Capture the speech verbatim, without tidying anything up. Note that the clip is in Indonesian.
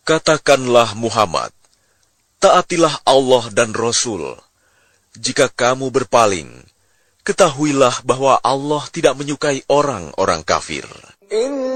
Katakanlah Muhammad, taatilah Allah dan Rasul. Jika kamu berpaling, ketahuilah bahwa Allah tidak menyukai orang-orang kafir.